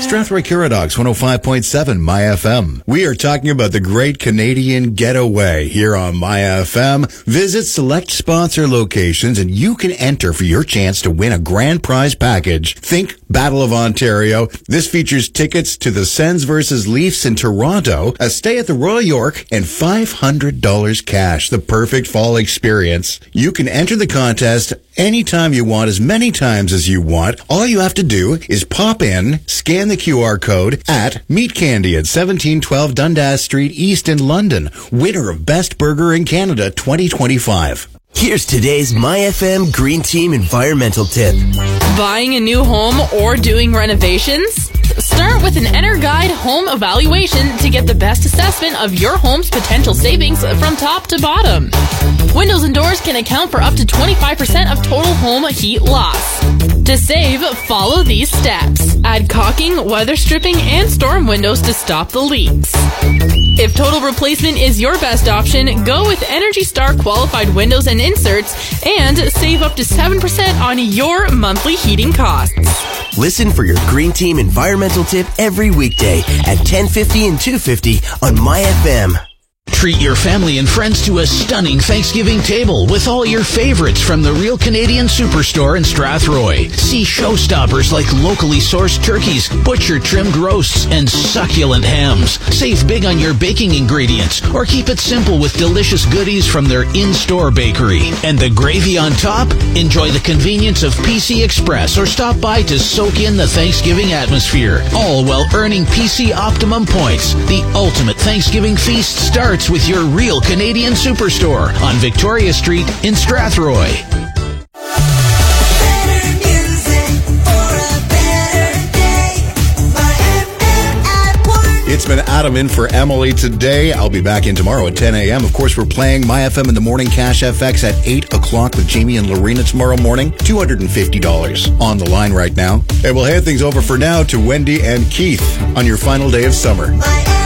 Strathroy Curadogs, 105.7 My FM. We are talking about the Great Canadian Getaway here on My FM. Visit select sponsor locations and you can enter for your chance to win a grand prize package. Think Battle of Ontario. This features tickets to the Sens versus Leafs in Toronto, a stay at the Royal York, and $500 cash. The perfect fall experience. You can enter the contest anytime you want, as many times as you want. All you have to do is pop in, scan the QR code at Meat Candy at 1712 Dundas Street East in London. Winner of Best Burger in Canada 2025. Here's today's My FM Green Team environmental tip. Buying a new home or doing renovations? Start with an EnerGuide home evaluation to get the best assessment of your home's potential savings from top to bottom. Windows and doors can account for up to 25% of total home heat loss. To save, follow these steps. Add caulking, weather stripping, and storm windows to stop the leaks. If total replacement is your best option, go with Energy Star qualified windows and inserts and save up to 7% on your monthly heating costs. Listen for your Green Team environmental tip every weekday at 10:50 and 2:50 on My FM. Treat your family and friends to a stunning Thanksgiving table with all your favorites from the Real Canadian Superstore in Strathroy. See showstoppers like locally sourced turkeys, butcher-trimmed roasts, and succulent hams. Save big on your baking ingredients, or keep it simple with delicious goodies from their in-store bakery. And the gravy on top? Enjoy the convenience of PC Express, or stop by to soak in the Thanksgiving atmosphere. All while earning PC Optimum points. The ultimate Thanksgiving feast starts with your Real Canadian Superstore on Victoria Street in Strathroy. It's been Adam in for Emily today. I'll be back in tomorrow at 10 a.m. Of course, we're playing My FM in the Morning Cash FX at 8 o'clock with Jamie and Lorena tomorrow morning. $250 on the line right now. And we'll hand things over for now to Wendy and Keith on your final day of summer.